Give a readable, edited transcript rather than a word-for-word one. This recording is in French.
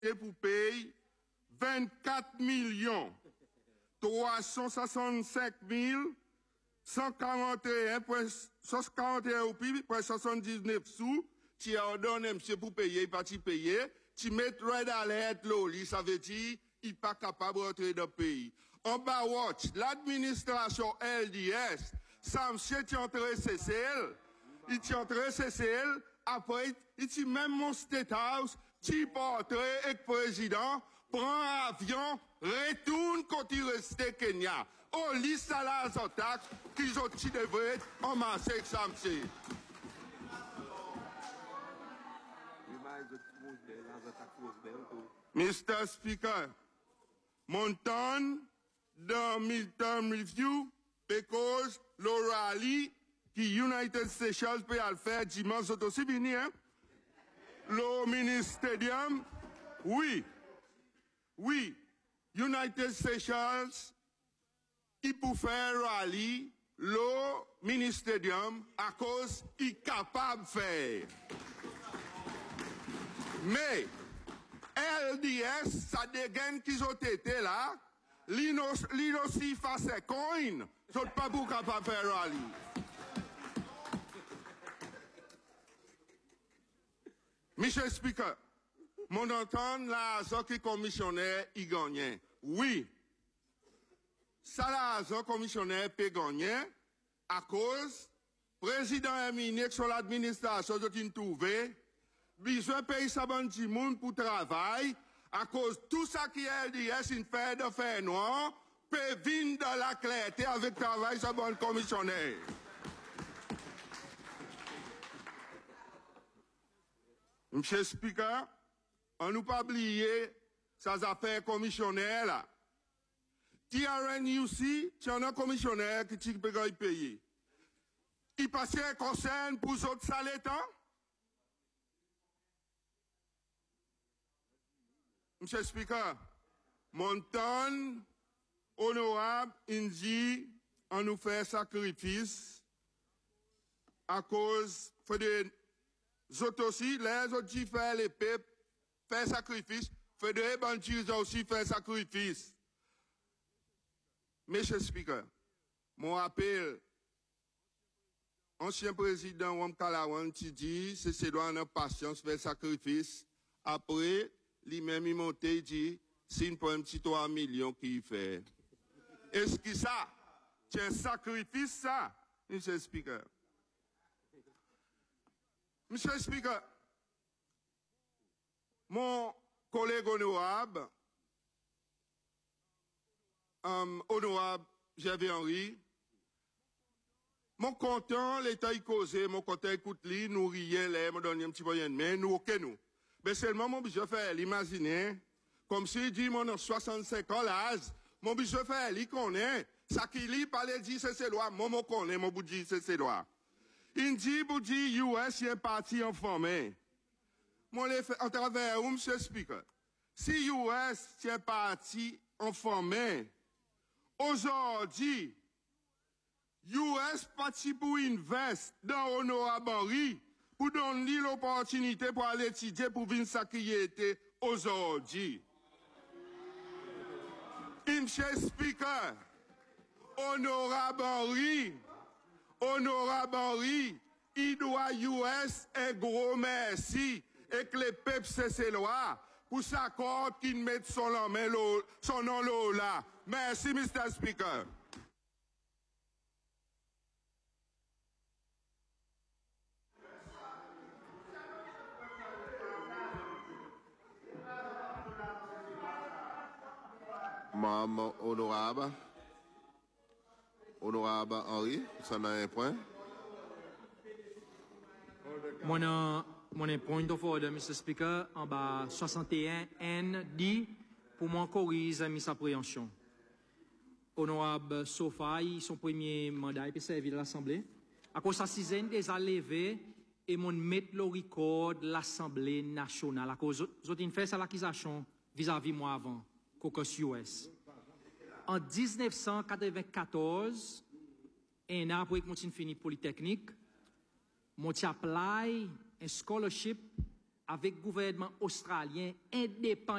pour payer 24 365 141,141 roupies, pour 79 sous, tu ordonnes monsieur pour payer, pas tu payer, tu mets red alert l'oli, ça veut dire, il n'est pas capable de rentrer dans le pays. En bas, watch, l'administration LDS, ça monsieur, tu entré CCL, il t'y entré CCL, après, il t'y même mon State House, tu portes avec le président, prend un avion, retourne quand il reste Kenya. On lit ça là, les attaques, qu'ils ont tiré devrait en masse avec ça, monsieur. Mr. Speaker, mon temps dans midterm review, because l'orally qui United States peut le faire dimanche aussi bien, hein? Le mini stadium, oui, United States, il peut faire rallye, le mini stadium, à cause il est capable de faire. Mais, LDS, ça dégaine qu'ils ont été là, l'ino aussi face à coin, ils sont pas beaucoup capables de faire rallye. Monsieur Speaker, mon entend la zone qui commissionnaire, il gagne. Oui. Ça la zone commissionnaire peut gagner à cause, président et ministre sur l'administration de une trouvé, besoin de payer sa bonne petit monde pour travail, à cause tout ça qui est LDS, une fait de faire noir, peut venir dans la clarté avec travail sa bonne commissionnaire. Monsieur Speaker, on nous pas oublier ces affaires commissionnaires là. TRNUC, c'est un commissionnaire qui peut payer. Il passe un conseil pour les autres salaires. Monsieur Speaker, mon temps honorable, il dit, on nous fait sacrifice à cause de les autres aussi, les autres qui font les peuples, faire sacrifice, Fédéré Banchis aussi fait sacrifice. Monsieur Speaker, mon appel, ancien président Wam Kalawan qui dit, c'est doit en patience faire sacrifice. Après, lui-même il monte, il dit, c'est une un petit 3 millions qu'il fait. Est-ce que ça, c'est un sacrifice ça, Monsieur Speaker? Monsieur le Speaker, mon collègue honorable, honorable Gervais Henry, mon content, l'État y causé, mon content écoute li, nous rions, me donne un petit moyen de main, nous, ok, nous. Mais seulement, mon budget fait l'imaginer, comme s'il dit, mon 65 ans l'âge, mon budget fait, il connaît, ça qui lit, parler, dit, c'est loi, mon connaît, mon budget, c'est loi. Il dit, pour dire, US, il y a un parti en formé. Moi, en travers, monsieur Speaker, si US, il y a un parti en formé, aujourd'hui, US parti pour invest dans Honorable Henry, pour donner l'opportunité pour aller étudier pour venir ça qui était aujourd'hui. Monsieur Speaker, Honorable Henry, il doit US un gros merci et que les peuples cessent loi pour s'accorder qu'il mette son nom là. Merci, Mr. Speaker. Madame Honorable Henry, ça n'a un point. Mon point of order, Mr. Speaker, en bas 61N dit pour moi corriger mis appréhension. Honorable Sofaï, son premier mandat, il peut servir l'Assemblée. À cause de sa sixième déjà levé et mon mettre le record de l'Assemblée nationale. À cause de fait ça l'accusation vis-à-vis moi avant, caucus US. En 1994, un an après que je fini Polytechnique, je apply un scholarship avec le gouvernement australien indépendant